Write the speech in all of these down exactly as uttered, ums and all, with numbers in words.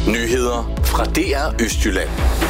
Nyheder fra D R Østjylland.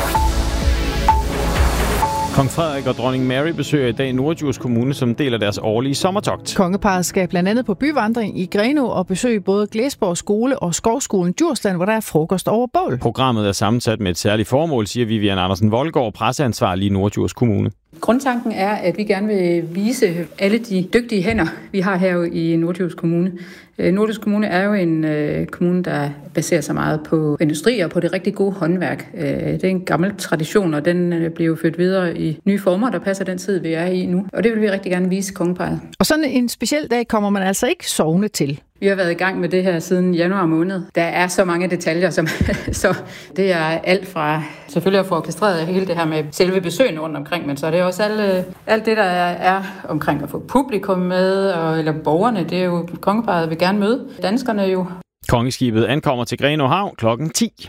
Kong Frederik og dronning Mary besøger i dag Norddjurs Kommune som del af deres årlige sommertogt. Kongeparret skal blandt andet på byvandring i Grenaa og besøge både Glæsborg Skole og Skovskolen Djursland, hvor der er frokost over bål. Programmet er sammensat med et særligt formål, siger Vivian Andersen Voldgaard, presseansvarlig i Norddjurs Kommune. Grundtanken er, at vi gerne vil vise alle de dygtige hænder, vi har her i Norddjurs Kommune. Norddjurs Kommune er jo en øh, kommune, der baserer sig meget på industri og på det rigtig gode håndværk. Øh, det er en gammel tradition, og den øh, bliver jo ført videre i nye former, der passer den tid, vi er i nu. Og det vil vi rigtig gerne vise kongeparret. Og sådan en speciel dag kommer man altså ikke sovende til. Vi har været i gang med det her siden januar måned. Der er så mange detaljer, som så det er alt fra selvfølgelig at få orkestreret hele det her med selve besøgene rundt omkring, men så er det også alt, alt det, der er, er omkring at få publikum med, og, eller borgerne. Det er jo kongeparret vil gerne møde. Danskerne jo. Kongeskibet ankommer til Grenaa Havn klokken ti.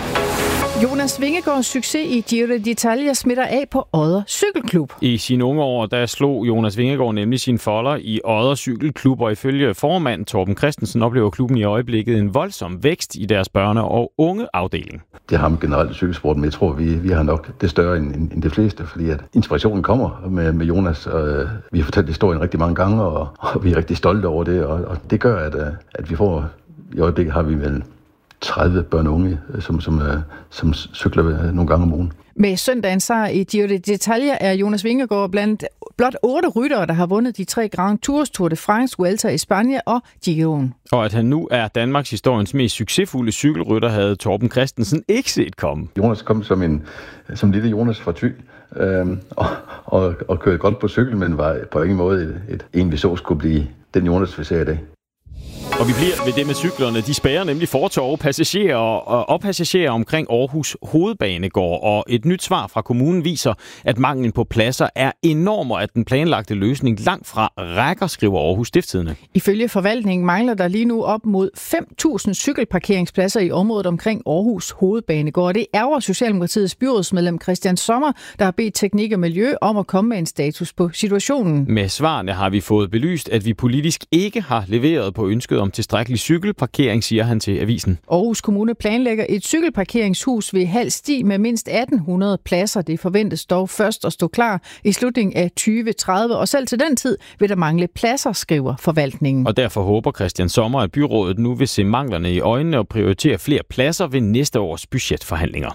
Jonas Vingegaards succes i Giro d'Italia smitter af på Odder Cykelklub. I sine unge år, der slog Jonas Vingegaard nemlig sine folder i Odder Cykelklub, og ifølge formand Torben Christensen oplever klubben i øjeblikket en voldsom vækst i deres børne- og unge afdeling. Det har man generelt i cykelsporten, men jeg tror, vi, vi har nok det større end, end de fleste, fordi at inspirationen kommer med, med Jonas. Og vi har fortalt historien rigtig mange gange, og, og vi er rigtig stolte over det, og, og det gør, at, at vi får, i øjeblikket har vi vel tredive børn og unge, som, som, som cykler nogle gange om ugen. Med søndagens sejr i Giro d'Italia er Jonas Vingegaard blandt blot otte ryttere, der har vundet de tre Grand Tours, Tour de France, Vuelta i Spanien og Giroen. Og at han nu er Danmarks historiens mest succesfulde cykelrytter, havde Torben Christensen ikke set komme. Jonas kom som en som lille Jonas fra Thy, øhm, og, og, og kørte godt på cykel, men var på ingen måde et, et en, vi så skulle blive den Jonas, vi ser i dag. Og vi bliver ved det med cyklerne. De spærrer nemlig fortov, passagerer og, og passagerer omkring Aarhus Hovedbanegård. Og et nyt svar fra kommunen viser, at manglen på pladser er enorm, og at den planlagte løsning langt fra rækker, skriver Aarhus Stiftstidende. Ifølge forvaltningen mangler der lige nu op mod fem tusind cykelparkeringspladser i området omkring Aarhus Hovedbanegård. Det ærger Socialdemokratiets byrådsmedlem Christian Sommer, der har bedt Teknik og Miljø om at komme med en status på situationen. Med svarene har vi fået belyst, at vi politisk ikke har leveret på ønsket om tilstrækkelig cykelparkering, siger han til avisen. Aarhus Kommune planlægger et cykelparkeringshus ved halv sti med mindst atten hundrede pladser. Det forventes dog først at stå klar i slutningen af tyve tredive, og selv til den tid vil der mangle pladser, skriver forvaltningen. Og derfor håber Christian Sommer, at byrådet nu vil se manglerne i øjnene og prioritere flere pladser ved næste års budgetforhandlinger.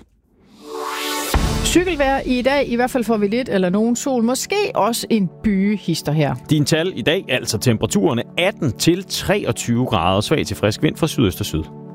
Cykelvejr i dag, i hvert fald får vi lidt eller nogen sol, måske også en bygehister her. Din tal i dag, altså temperaturerne atten til treogtyve grader, svag til frisk vind fra sydøst og syd.